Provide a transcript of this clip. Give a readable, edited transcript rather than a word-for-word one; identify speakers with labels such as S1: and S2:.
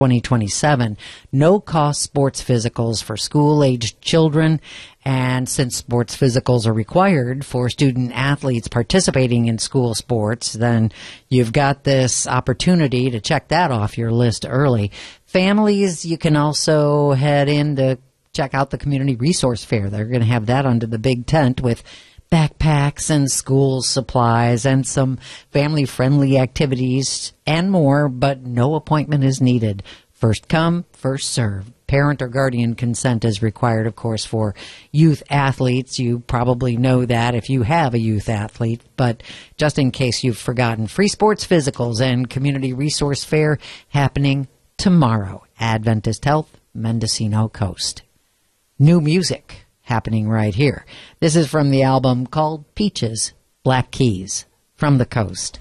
S1: 2027. No-cost sports physicals for school-aged children. And since sports physicals are required for student athletes participating in school sports, then you've got this opportunity to check that off your list early. Families, you can also head in to check out the Community Resource Fair. They're going to have that under the big tent with backpacks and school supplies and some family-friendly activities and more, but no appointment is needed. First come, first served. Parent or guardian consent is required, of course, for youth athletes. You probably know that if you have a youth athlete, but just in case you've forgotten, free sports physicals and Community Resource Fair happening tomorrow. Adventist Health, Mendocino Coast. New music happening right here. This is from the album called Peaches, Black Keys, from the coast.